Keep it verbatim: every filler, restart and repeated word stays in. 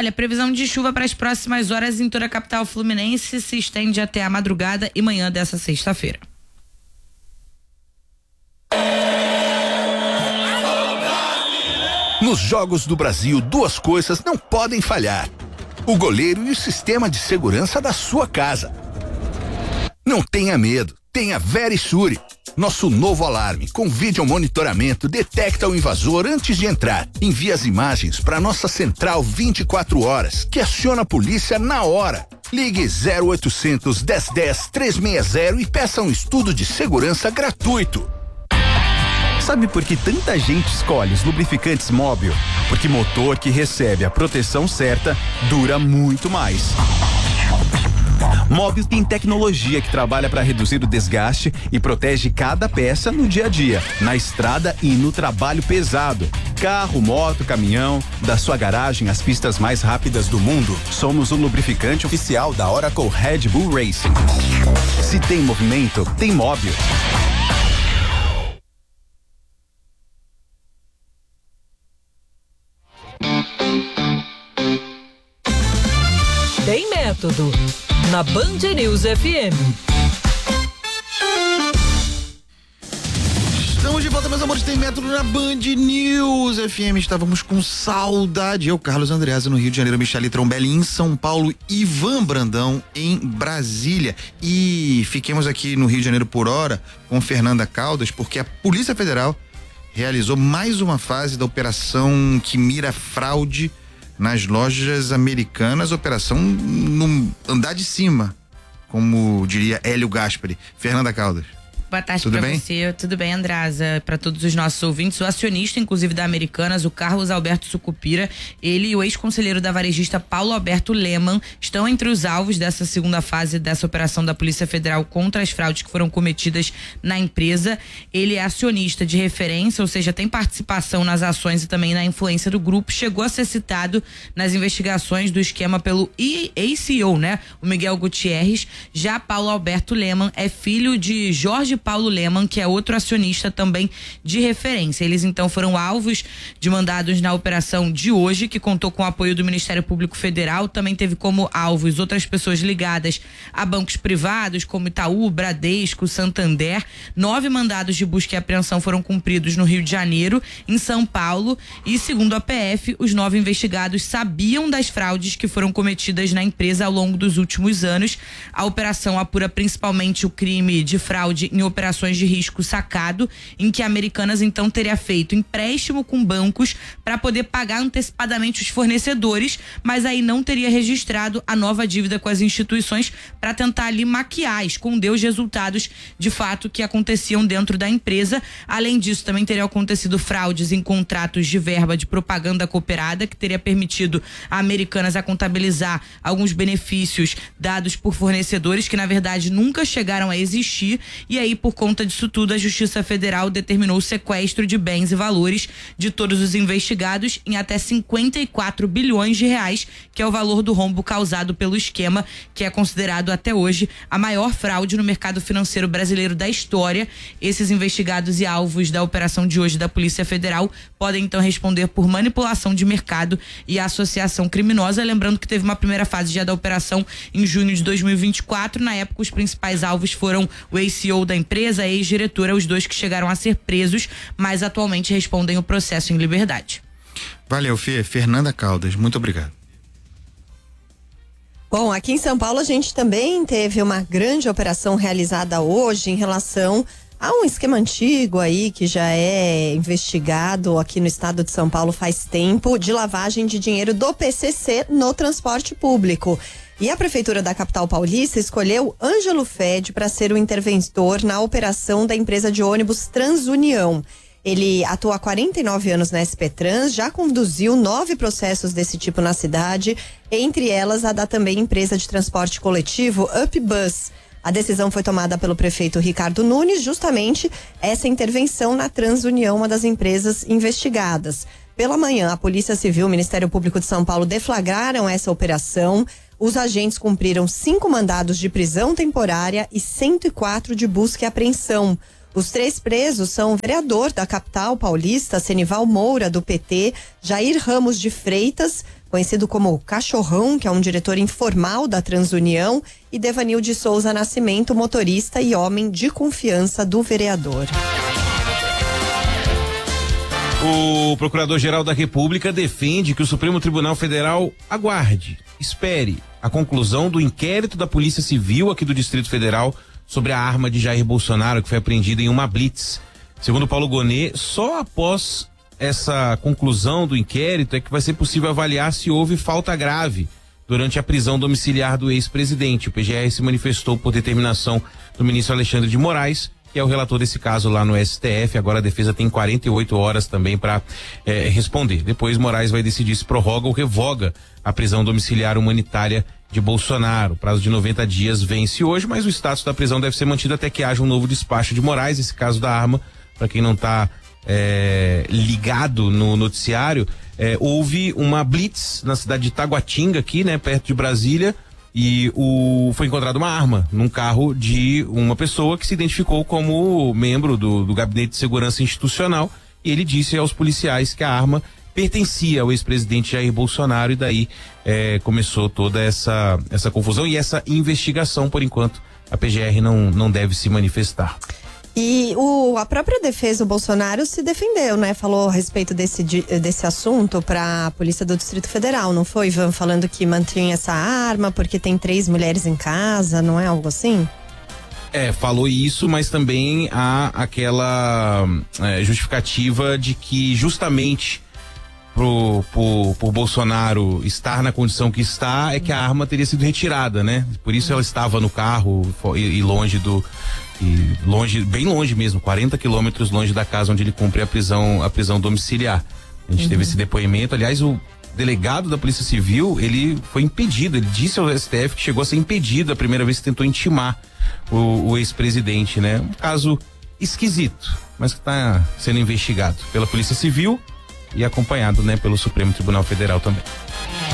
olha, previsão de chuva para as próximas horas em toda a capital fluminense se estende até a madrugada e manhã dessa sexta-feira. Nos Jogos do Brasil, duas coisas não podem falhar: o goleiro e o sistema de segurança da sua casa. Não tenha medo, tenha Verisure. Nosso novo alarme com vídeo monitoramento detecta o invasor antes de entrar. Envia as imagens para nossa central vinte e quatro horas, que aciona a polícia na hora. Ligue zero oitocentos, dez, dez, trezentos e sessenta e peça um estudo de segurança gratuito. Sabe por que tanta gente escolhe os lubrificantes Móbil? Porque motor que recebe a proteção certa dura muito mais. Móbil tem tecnologia que trabalha para reduzir o desgaste e protege cada peça no dia a dia, na estrada e no trabalho pesado. Carro, moto, caminhão, da sua garagem às pistas mais rápidas do mundo, somos o lubrificante oficial da Oracle Red Bull Racing. Se tem movimento, tem Móbil. Tem método na Band News F M. Estamos de volta, meus amores, tem método na Band News F M. Estávamos com saudade. Eu, Carlos Andreasa, no Rio de Janeiro, Michele Trombelli em São Paulo, Ivan Brandão em Brasília. E fiquemos aqui no Rio de Janeiro por hora com Fernanda Caldas, porque a Polícia Federal realizou mais uma fase da operação que mira fraude nas lojas americanas, operação no andar de cima, como diria Hélio Gaspari. Fernanda Caldas. Boa tarde Tudo pra bem? você, tudo bem, Andrasa? Para todos os nossos ouvintes, o acionista, inclusive, da Americanas, o Carlos Alberto Sucupira, ele e o ex-conselheiro da varejista Paulo Alberto Leman estão entre os alvos dessa segunda fase dessa operação da Polícia Federal contra as fraudes que foram cometidas na empresa. Ele é acionista de referência, ou seja, tem participação nas ações e também na influência do grupo. Chegou a ser citado nas investigações do esquema pelo A C E O, né? O Miguel Gutierrez. Já Paulo Alberto Leman é filho de Jorge Paulo Leman, que é outro acionista também de referência. Eles então foram alvos de mandados na operação de hoje, que contou com o apoio do Ministério Público Federal. Também teve como alvos outras pessoas ligadas a bancos privados, como Itaú, Bradesco, Santander. Nove mandados de busca e apreensão foram cumpridos no Rio de Janeiro, em São Paulo, e segundo a P F, os nove investigados sabiam das fraudes que foram cometidas na empresa ao longo dos últimos anos. A operação apura principalmente o crime de fraude em operações de risco sacado, em que a Americanas então teria feito empréstimo com bancos para poder pagar antecipadamente os fornecedores, mas aí não teria registrado a nova dívida com as instituições para tentar ali maquiar, esconder os resultados de fato que aconteciam dentro da empresa. Além disso, também teria acontecido fraudes em contratos de verba de propaganda cooperada, que teria permitido a Americanas a contabilizar alguns benefícios dados por fornecedores que na verdade nunca chegaram a existir. E aí, por conta disso tudo, a Justiça Federal determinou o sequestro de bens e valores de todos os investigados em até cinquenta e quatro bilhões de reais, que é o valor do rombo causado pelo esquema, que é considerado até hoje a maior fraude no mercado financeiro brasileiro da história. Esses investigados e alvos da operação de hoje da Polícia Federal podem então responder por manipulação de mercado e associação criminosa. Lembrando que teve uma primeira fase já da operação em junho de dois mil e vinte e quatro. Na época, os principais alvos foram o A C E O da empresa, a ex-diretora, os dois que chegaram a ser presos, mas atualmente respondem o processo em liberdade. Valeu, Fê. Fernanda Caldas, muito obrigado. Bom, aqui em São Paulo a gente também teve uma grande operação realizada hoje em relação a um esquema antigo aí que já é investigado aqui no estado de São Paulo faz tempo, de lavagem de dinheiro do P C C no transporte público. E a Prefeitura da capital paulista escolheu Ângelo Fed para ser o interventor na operação da empresa de ônibus Transunião. Ele atua há quarenta e nove anos na S P Trans, já conduziu nove processos desse tipo na cidade, entre elas a da também empresa de transporte coletivo UpBus. A decisão foi tomada pelo prefeito Ricardo Nunes, justamente essa intervenção na Transunião, uma das empresas investigadas. Pela manhã, a Polícia Civil e o Ministério Público de São Paulo deflagraram essa operação. Os agentes cumpriram cinco mandados de prisão temporária e cento e quatro de busca e apreensão. Os três presos são o vereador da capital paulista, Senival Moura, do P T, Jair Ramos de Freitas, conhecido como Cachorrão, que é um diretor informal da Transunião, e Devanil de Souza Nascimento, motorista e homem de confiança do vereador. O Procurador-Geral da República defende que o Supremo Tribunal Federal aguarde, espere a conclusão do inquérito da Polícia Civil aqui do Distrito Federal sobre a arma de Jair Bolsonaro que foi apreendida em uma blitz. Segundo Paulo Gonet, só após essa conclusão do inquérito é que vai ser possível avaliar se houve falta grave durante a prisão domiciliar do ex-presidente. O P G R se manifestou por determinação do ministro Alexandre de Moraes, que é o relator desse caso lá no S T F. Agora a defesa tem quarenta e oito horas também para eh, responder. Depois Moraes vai decidir se prorroga ou revoga a prisão domiciliar humanitária de Bolsonaro. O prazo de noventa dias vence hoje, mas o status da prisão deve ser mantido até que haja um novo despacho de Moraes. Esse caso da arma, para quem não está é, ligado no noticiário, é, houve uma blitz na cidade de Taguatinga, aqui, né, perto de Brasília, e o, foi encontrada uma arma num carro de uma pessoa que se identificou como membro do, do Gabinete de Segurança Institucional, e ele disse aos policiais que a arma pertencia ao ex-presidente Jair Bolsonaro, e daí é, começou toda essa, essa confusão e essa investigação. Por enquanto, a P G R não, não deve se manifestar. E o, a própria defesa, o Bolsonaro, se defendeu, né? Falou a respeito desse, desse assunto para a Polícia do Distrito Federal, não foi, Ivan? Falando que mantinha essa arma porque tem três mulheres em casa, não é algo assim? É, falou isso, mas também há aquela é, justificativa de que justamente pro, por, por Bolsonaro estar na condição que está, é que a arma teria sido retirada, né? Por isso ela estava no carro e, e longe do... E longe, bem longe mesmo, quarenta quilômetros longe da casa onde ele cumpre a prisão, a prisão domiciliar. A gente uhum. teve esse depoimento. Aliás, o delegado da Polícia Civil, ele foi impedido, ele disse ao S T F que chegou a ser impedido a primeira vez que tentou intimar o, o ex-presidente, né? Um caso esquisito, mas que está sendo investigado pela Polícia Civil e acompanhado, né, pelo Supremo Tribunal Federal também.